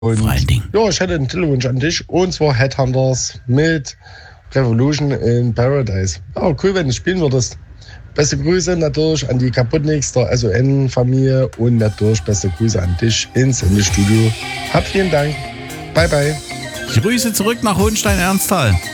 Und vor allen Dingen. Ja, ich hätte einen Titelwunsch an dich, und zwar Headhunters mit Revolution in Paradise. Ja, cool, wenn du spielen würdest. Beste Grüße natürlich an die Kaputtniks der SON-Familie und natürlich beste Grüße an dich ins Sendestudio. Vielen Dank. Bye, bye. Grüße zurück nach Hohenstein-Ernsthal.